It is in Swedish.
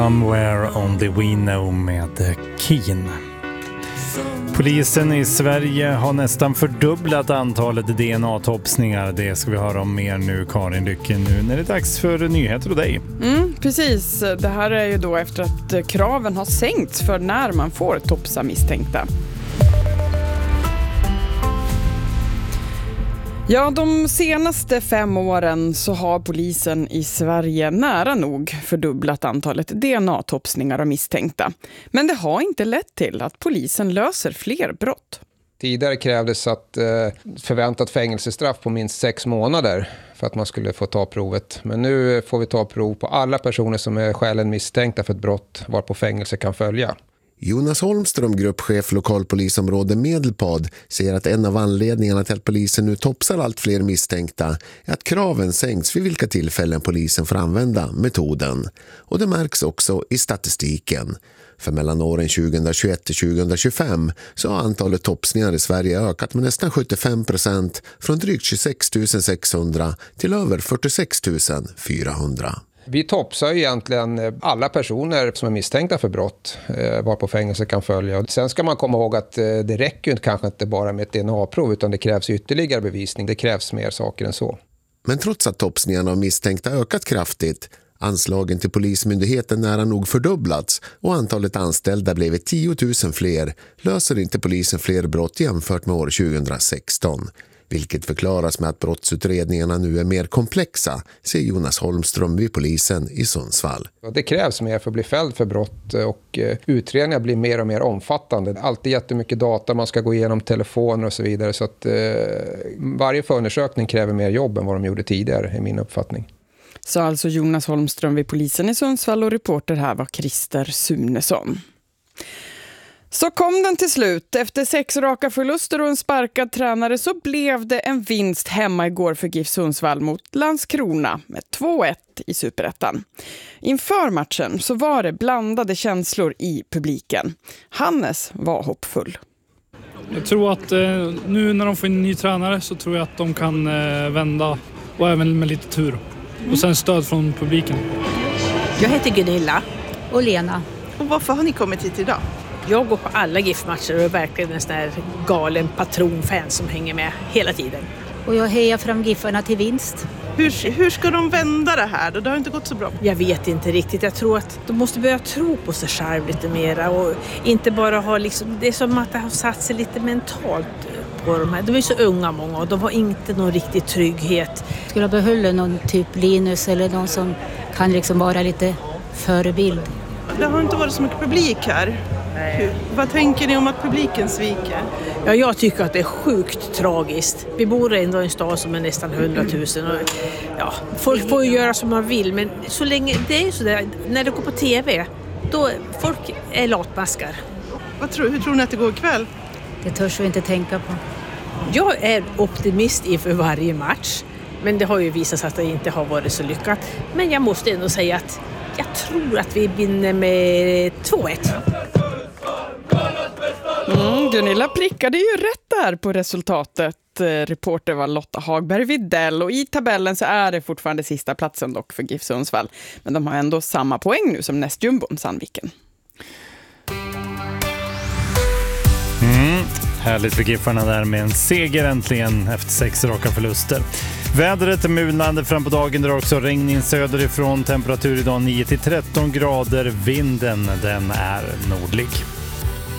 Somewhere Only We Know med Keen. Polisen i Sverige har nästan fördubblat antalet DNA-topsningar. Det ska vi höra om mer nu, Karin Lycke, nu när det är dags för nyheter och dig. Precis, det här är ju då efter att kraven har sänkts för när man får topsa misstänkta. Ja, de senaste 5 åren så har polisen i Sverige nära nog fördubblat antalet DNA-topsningar av misstänkta. Men det har inte lett till att polisen löser fler brott. Tidigare krävdes att förväntat fängelsestraff på minst 6 månader för att man skulle få ta provet. Men nu får vi ta prov på alla personer som är skäligen misstänkta för ett brott varpå fängelse kan följa. Jonas Holmström, gruppchef lokalpolisområde Medelpad, säger att en av anledningarna till att polisen nu topsar allt fler misstänkta är att kraven sänks vid vilka tillfällen polisen får använda metoden. Och det märks också i statistiken. För mellan åren 2021 till 2025 så har antalet topsningar i Sverige ökat med nästan 75% från drygt 26 600 till över 46 400. Vi topsar egentligen alla personer som är misstänkta för brott varpå fängelse kan följa. Sen ska man komma ihåg att det räcker kanske inte bara med ett DNA-prov utan det krävs ytterligare bevisning. Det krävs mer saker än så. Men trots att topsningarna av misstänkta ökat kraftigt, anslagen till polismyndigheten nära nog fördubblats och antalet anställda blev 10 000 fler, löser inte polisen fler brott jämfört med år 2016. Vilket förklaras med att brottsutredningarna nu är mer komplexa, säger Jonas Holmström vid polisen i Sundsvall. Det krävs mer för att bli fälld för brott och utredningar blir mer och mer omfattande. Alltid jättemycket data, man ska gå igenom telefoner och så vidare. Så att varje förundersökning kräver mer jobb än vad de gjorde tidigare, är min uppfattning. Så alltså Jonas Holmström vid polisen i Sundsvall och reporter här var Christer Sunesson. Så kom den till slut. Efter 6 raka förluster och en sparkad tränare så blev det en vinst hemma igår för GIF Sundsvall mot Landskrona med 2-1 i Superettan. Inför matchen så var det blandade känslor i publiken. Hannes var hoppfull. Jag tror att nu när de får en ny tränare så tror jag att de kan vända och även med lite tur. Och sen stöd från publiken. Jag heter Gunilla. Och Lena. Och varför har ni kommit hit idag? Jag går på alla GIF-matcher och är verkligen en sån här galen patronfan som hänger med hela tiden. Och jag hejar fram GIFarna till vinst. Hur ska de vända det här? Det har inte gått så bra. Jag vet inte riktigt. Jag tror att de måste börja tro på sig själv lite mera. Och inte bara ha liksom, det är som att det har satt sig lite mentalt på de här. De är så unga många och de har inte någon riktig trygghet. Skulle jag behålla någon typ Linus eller någon som kan liksom vara lite förebild. Det har inte varit så mycket publik här. Vad tänker ni om att publiken sviker? Ja, jag tycker att det är sjukt tragiskt. Vi bor ändå i en stad som är nästan 100 000. Och, ja, folk får ju göra som man vill, men så länge det är så där, när det går på tv, då folk är latmaskar. Hur tror ni att det går ikväll? Det törs vi inte tänka på. Jag är optimist inför varje match, men det har ju visat sig att det inte har varit så lyckat. Men jag måste ändå säga att jag tror att vi vinner med 2-1. Gunilla prickade ju rätt där på resultatet. Reporter var Lotta Hagberg Videll och i tabellen så är det fortfarande sista platsen dock för GIF Sundsvall. Men de har ändå samma poäng nu som nästjumbon Sandviken. Härligt för GIFarna där med en seger äntligen efter 6 raka förluster. Vädret är mulnande fram på dagen, drar också regn in söderifrån, temperatur idag 9-13 grader, vinden den är nordlig.